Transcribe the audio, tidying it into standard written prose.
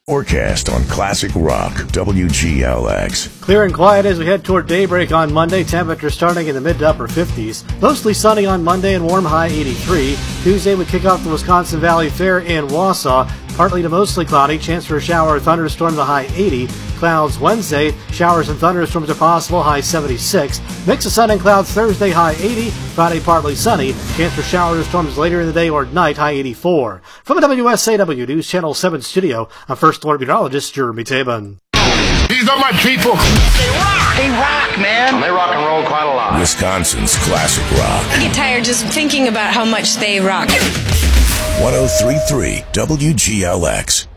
Forecast on Classic Rock, WGLX. Clear and quiet as we head toward daybreak on Monday. Temperature starting in the mid to upper 50s. Mostly sunny on Monday and warm, high 83. Tuesday we kick off the Wisconsin Valley Fair in Wausau. Partly to mostly cloudy. Chance for a shower or thunderstorm, the high 80. Clouds Wednesday. Showers and thunderstorms are possible, high 76. Mix of sun and clouds Thursday, high 80. Friday partly sunny. Chance for showers or storms later in the day or night, high 84. From the WSAW News Channel 7 studio, I'm First Alert Meteorologist Jeremy Taban. These are my people. They rock. They rock, man. And they rock and roll quite a lot. Wisconsin's Classic Rock. I get tired just thinking about how much they rock. 1033 WGLX.